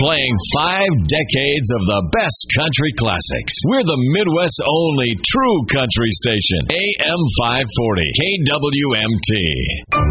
playing 5 decades of the best country classics. We're the Midwest's only true country station. AM 540, KWMT.